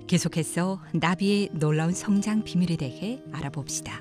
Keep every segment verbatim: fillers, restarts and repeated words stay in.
계속해서 나비의 놀라운 성장 비밀에 대해 알아봅시다.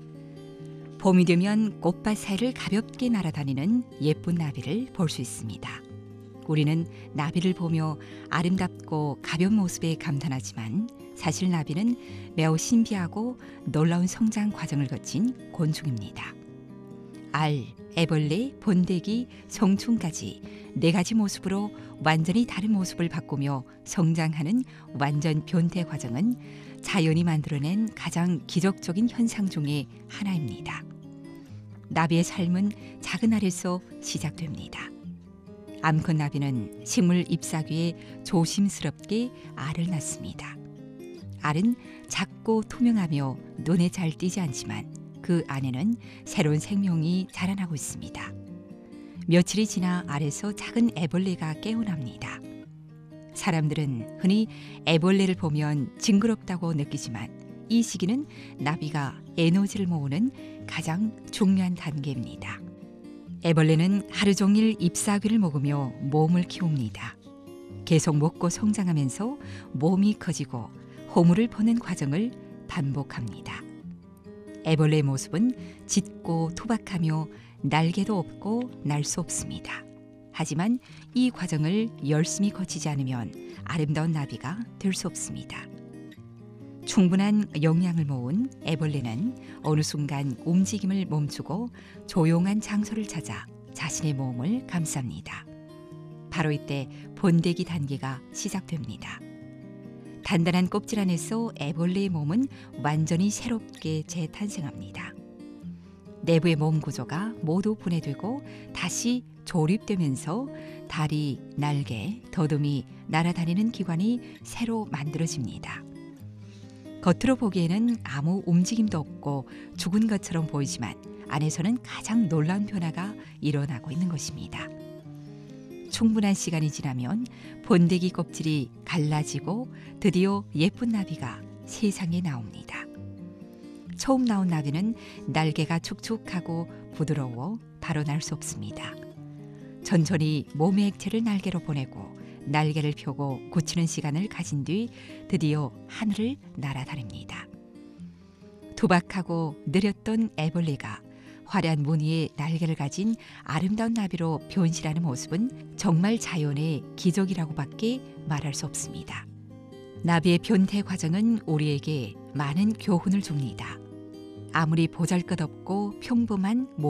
봄이 되면 꽃밭 사이를 가볍게 날아다니는 예쁜 나비를 볼 수 있습니다. 우리는 나비를 보며 아름답고 가벼운 모습에 감탄하지만 사실 나비는 매우 신비하고 놀라운 성장 과정을 거친 곤충입니다. 알, 애벌레, 번데기, 성충까지 네 가지 모습으로 완전히 다른 모습을 바꾸며 성장하는 완전 변태 과정은 자연이 만들어낸 가장 기적적인 현상 중의 하나입니다. 나비의 삶은 작은 알에서 시작됩니다. 암컷 나비는 식물 잎사귀에 조심스럽게 알을 낳습니다. 알은 작고 투명하며 눈에 잘 띄지 않지만 그 안에는 새로운 생명이 자라나고 있습니다. 며칠이 지나 알에서 작은 애벌레가 깨어납니다. 사람들은 흔히 애벌레를 보면 징그럽다고 느끼지만 이 시기는 나비가 에너지를 모으는 가장 중요한 단계입니다. 애벌레는 하루 종일 잎사귀를 먹으며 몸을 키웁니다. 계속 먹고 성장하면서 몸이 커지고 호물을 버는 과정을 반복합니다. 애벌레의 모습은 짙고 투박하며 날개도 없고 날 수 없습니다. 하지만 이 과정을 열심히 거치지 않으면 아름다운 나비가 될 수 없습니다. 충분한 영양을 모은 애벌레는 어느 순간 움직임을 멈추고 조용한 장소를 찾아 자신의 몸을 감쌉니다. 바로 이때 번데기 단계가 시작됩니다. 단단한 껍질 안에서 애벌레의 몸은 완전히 새롭게 재탄생합니다. 내부의 몸 구조가 모두 분해되고 다시 조립되면서 다리, 날개, 더듬이, 날아다니는 기관이 새로 만들어집니다. 겉으로 보기에는 아무 움직임도 없고 죽은 것처럼 보이지만 안에서는 가장 놀라운 변화가 일어나고 있는 것입니다. 충분한 시간이 지나면 번데기 껍질이 갈라지고 드디어 예쁜 나비가 세상에 나옵니다. 처음 나온 나비는 날개가 축축하고 부드러워 바로 날 수 없습니다. 천천히 몸의 액체를 날개로 보내고 날개를 펴고 굳히는 시간을 가진 뒤 드디어 하늘을 날아다닙니다. 투박하고 느렸던 애벌레가 화려한 무늬의 날개를 가진 아름다운 나비로 변신하는 모습은 정말 자연의 기적이라고밖에 말할 수 없습니다. 나비의 변태 과정은 우리에게 많은 교훈을 줍니다. 아무리 보잘것없고 평범한